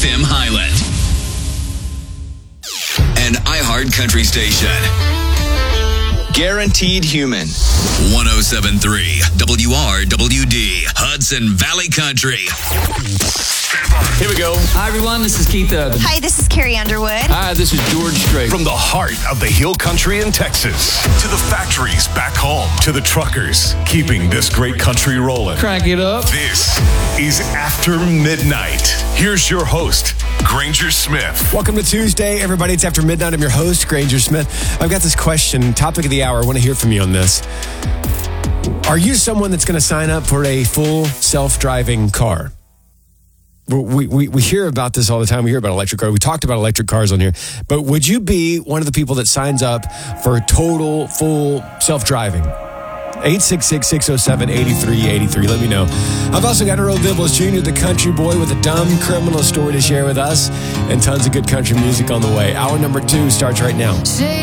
Tim Highland. An iHeart Country station. Guaranteed Human. 107.3 WRWD, Hudson Valley Country. Here we go. Hi, everyone. This is Keith Urban. Hi, this is Carrie Underwood. Hi, this is George Strait. From the heart of the Hill Country in Texas to the factories back home to the truckers keeping this great country rolling. Crank it up. This is After Midnight. Here's your host, Granger Smith. Welcome to Tuesday, everybody. It's After Midnight. I'm your host, Granger Smith. I've got this question, topic of the hour. I want to hear from you on this. Are you someone that's going to sign up for a full self-driving car? We hear about this all the time. We hear about electric cars. We talked about electric cars on here. But would you be one of the people that signs up for total, full self-driving? 866-607-8383. Let me know. I've also got Earl Dibbles Jr., the country boy with a dumb criminal story to share with us, and tons of good country music on the way. Hour number 2 starts right now.